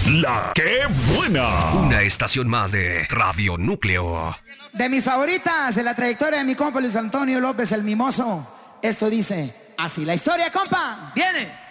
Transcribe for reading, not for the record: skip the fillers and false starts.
La que buena. Una estación más de Radio Núcleo. De mis favoritas en la trayectoria de mi compa Luis Antonio López, el mimoso. Esto dice así la historia, compa. Viene.